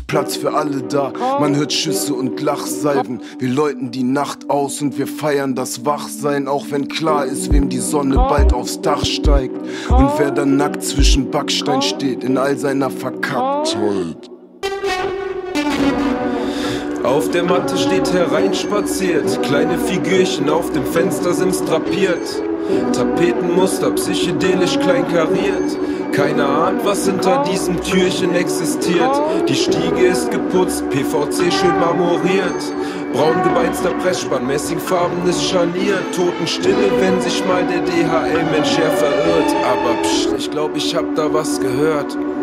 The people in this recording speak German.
Platz für alle da. Man hört Schüsse und Lachsalven. Wir läuten die Nacht aus und wir feiern das Wachsein, auch wenn klar ist, wem die Sonne bald aufs Dach steigt und wer dann nackt zwischen Backstein steht in all seiner Verkapptheit. Auf der Matte steht hereinspaziert, kleine Figürchen auf dem Fenster sind drapiert. Tapetenmuster, psychedelisch kleinkariert. Keiner ahnt, was hinter diesem Türchen existiert. Die Stiege ist geputzt, PVC schön marmoriert. Braun gebeizter Pressspann, messingfarbenes Scharnier. Totenstille, wenn sich mal der DHL-Mensch verirrt. Aber pst, ich glaub, ich hab da was gehört.